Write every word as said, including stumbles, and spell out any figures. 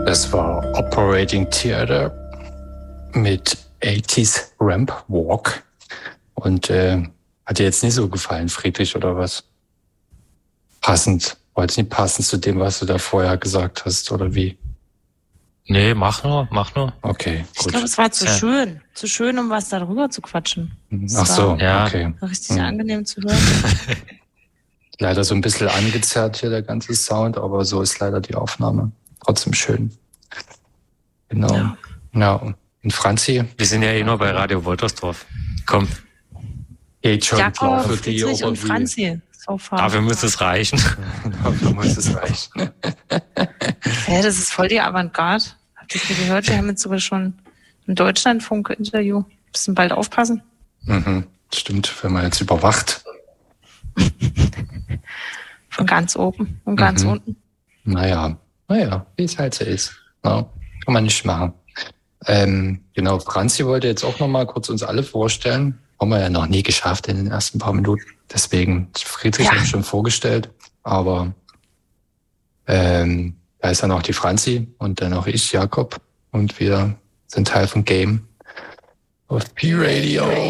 Das war Operating Theater mit achtziger Ramp Walk. Und äh, hat dir jetzt nicht so gefallen, Friedrich, oder was? Passend. War jetzt nicht passend zu dem, was du da vorher gesagt hast, oder wie? Nee, mach nur, mach nur. Okay, gut. Ich glaube, es war zu Ja. schön. Zu schön, um was darüber zu quatschen. Es Ach so, war Ja. okay. richtig Hm. angenehm zu hören. Leider so ein bisschen angezerrt hier der ganze Sound, aber so ist leider die Aufnahme. Trotzdem schön. Genau. Ja. Ja. Und Franzi Wir sind ja eh nur bei Radio Woltersdorf. Komm, geht schon klar Jakob, für die, Friedrich oder und wie? Franzi. So far. dafür muss es reichen. Dafür muss es reichen. Hä, das ist voll die Avantgarde. Habt ihr das gehört? Wir haben jetzt sogar schon ein Deutschlandfunk-Interview. Müssen bald aufpassen. Mhm. Stimmt, wenn man jetzt überwacht. Von ganz oben und ganz Mhm. unten. Naja, naja, wie es halt so ist. Ja, kann man nicht machen. Ähm, genau, Franzi wollte jetzt auch noch mal kurz uns alle vorstellen. Haben wir ja noch nie geschafft in den ersten paar Minuten. Deswegen, Friedrich Ja. habe ich schon vorgestellt. Aber ähm, da ist dann auch die Franzi und dann auch ich, Jakob. Und wir sind Teil von Game auf P-Radio.